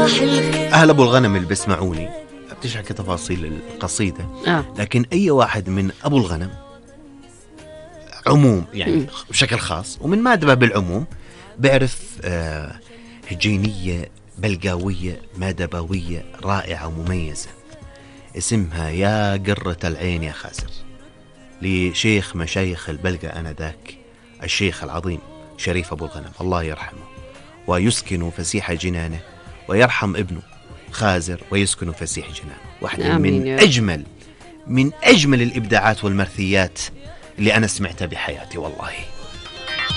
أهل أبو الغنم اللي بيسمعوني بتشحكي تفاصيل القصيدة، لكن أي واحد من أبو الغنم عموم يعني بشكل خاص ومن مادبة بالعموم بيعرف هجينية بلقاوية مادبوية رائعة ومميزة اسمها يا قرة العين يا خاسر، لشيخ مشايخ البلقى آنذاك الشيخ العظيم شريف أبو الغنم الله يرحمه ويسكن فسيح جنانه ويرحم ابنه خازر ويسكن فسيح جنانه. واحدة من أجمل الإبداعات والمرثيات اللي أنا سمعتها بحياتي والله.